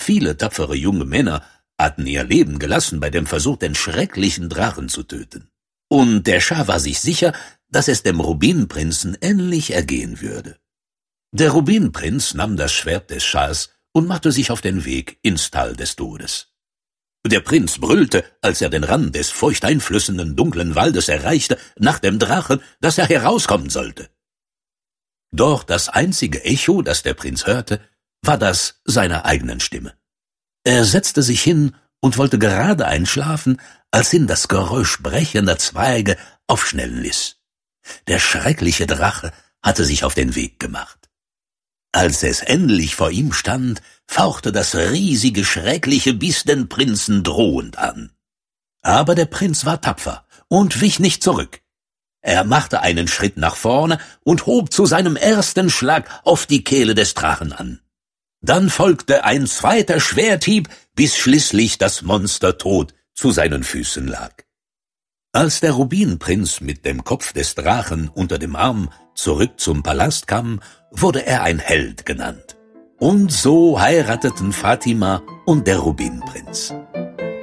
Viele tapfere junge Männer hatten ihr Leben gelassen bei dem Versuch, den schrecklichen Drachen zu töten. Und der Schah war sich sicher, dass es dem Rubinprinzen ähnlich ergehen würde. Der Rubinprinz nahm das Schwert des Schahs und machte sich auf den Weg ins Tal des Todes. Der Prinz brüllte, als er den Rand des feuchteinflößenden, dunklen Waldes erreichte, nach dem Drachen, dass er herauskommen sollte. Doch das einzige Echo, das der Prinz hörte, war das seiner eigenen Stimme. Er setzte sich hin und wollte gerade einschlafen, als ihn das Geräusch brechender Zweige aufschnellen ließ. Der schreckliche Drache hatte sich auf den Weg gemacht. Als es endlich vor ihm stand, fauchte das riesige, schreckliche Biest den Prinzen drohend an. Aber der Prinz war tapfer und wich nicht zurück. Er machte einen Schritt nach vorne und hob zu seinem ersten Schlag auf die Kehle des Drachen an. Dann folgte ein zweiter Schwerthieb, bis schließlich das Monster tot zu seinen Füßen lag. Als der Rubinprinz mit dem Kopf des Drachen unter dem Arm zurück zum Palast kam, wurde er ein Held genannt. Und so heirateten Fatima und der Rubinprinz.